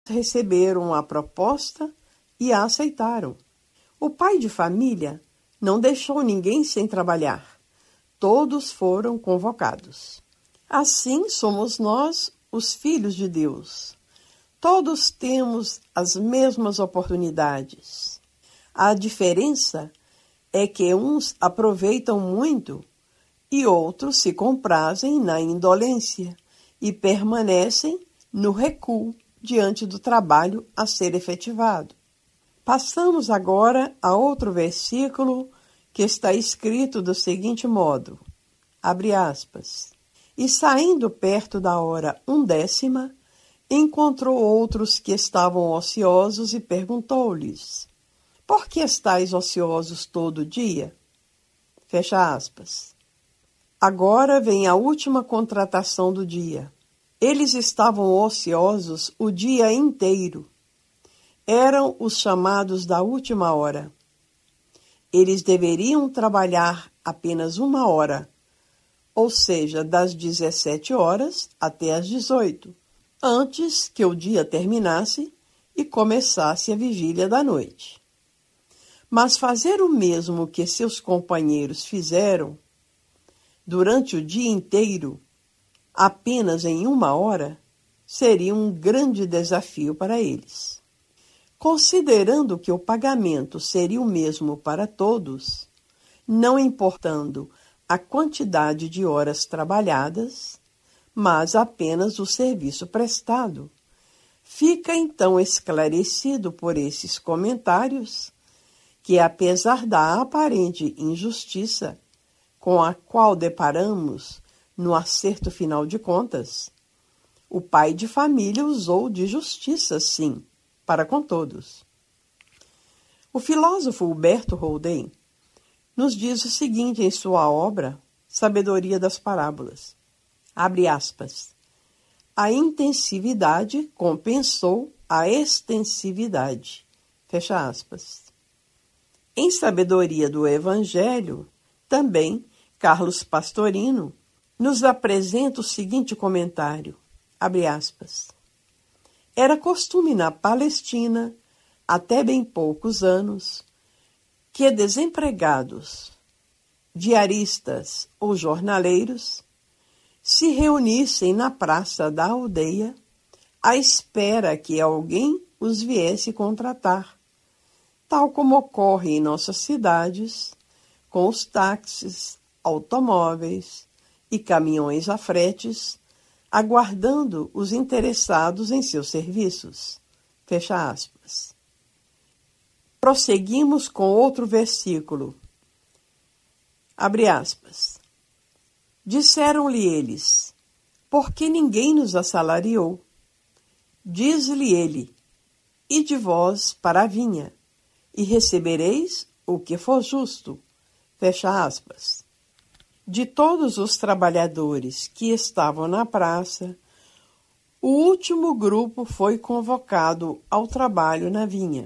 receberam a proposta e a aceitaram. O pai de família não deixou ninguém sem trabalhar. Todos foram convocados. Assim somos nós, os filhos de Deus. Todos temos as mesmas oportunidades. A diferença é que uns aproveitam muito e outros se comprazem na indolência e permanecem no recuo diante do trabalho a ser efetivado. Passamos agora a outro versículo que está escrito do seguinte modo, abre aspas, e saindo perto da hora 10, encontrou outros que estavam ociosos e perguntou-lhes, por que estáis ociosos todo dia? Fecha aspas. Agora vem a última contratação do dia. Eles estavam ociosos o dia inteiro. Eram os chamados da última hora. Eles deveriam trabalhar apenas 1 hora, ou seja, das 17 horas até as 18, antes que o dia terminasse e começasse a vigília da noite. Mas fazer o mesmo que seus companheiros fizeram durante o dia inteiro, apenas em 1 hora, seria um grande desafio para eles. Considerando que o pagamento seria o mesmo para todos, não importando a quantidade de horas trabalhadas, mas apenas o serviço prestado, fica então esclarecido por esses comentários que, apesar da aparente injustiça com a qual deparamos no acerto final de contas, o pai de família usou de justiça, sim, para com todos. O filósofo Huberto Holden nos diz o seguinte em sua obra Sabedoria das Parábolas, abre aspas, a intensividade compensou a extensividade, fecha aspas. Em Sabedoria do Evangelho, também, Carlos Pastorino nos apresenta o seguinte comentário, abre aspas, era costume na Palestina, até bem poucos anos, que desempregados, diaristas ou jornaleiros se reunissem na praça da aldeia à espera que alguém os viesse contratar, tal como ocorre em nossas cidades com os táxis, automóveis e caminhões a fretes, aguardando os interessados em seus serviços. Fecha aspas. Prosseguimos com outro versículo. Abre aspas. Disseram-lhe eles, por que ninguém nos assalariou? Diz-lhe ele, ide vós para a vinha, e recebereis o que for justo. Fecha aspas. De todos os trabalhadores que estavam na praça, o último grupo foi convocado ao trabalho na vinha.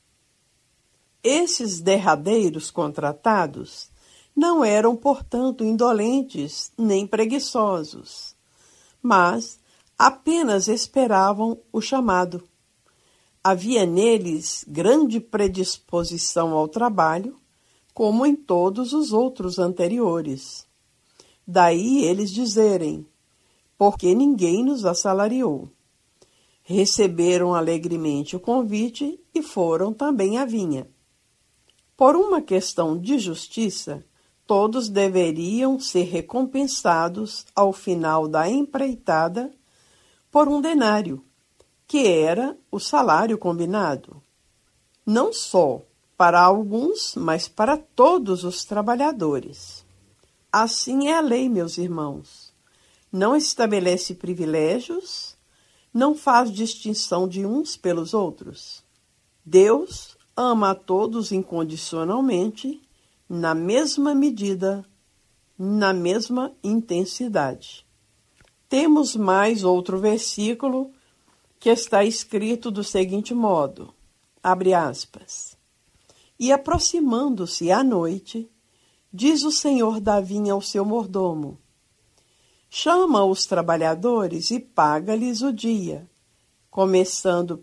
Esses derradeiros contratados não eram, portanto, indolentes nem preguiçosos, mas apenas esperavam o chamado. Havia neles grande predisposição ao trabalho, como em todos os outros anteriores. Daí eles dizerem, porque ninguém nos assalariou. Receberam alegremente o convite e foram também à vinha. Por uma questão de justiça, todos deveriam ser recompensados ao final da empreitada por 1 denário, que era o salário combinado. Não só para alguns, mas para todos os trabalhadores. Assim é a lei, meus irmãos. Não estabelece privilégios, não faz distinção de uns pelos outros. Deus ama a todos incondicionalmente, na mesma medida, na mesma intensidade. Temos mais outro versículo que está escrito do seguinte modo, abre aspas, e aproximando-se à noite, diz o senhor da vinha ao seu mordomo, chama os trabalhadores e paga-lhes o dia, começando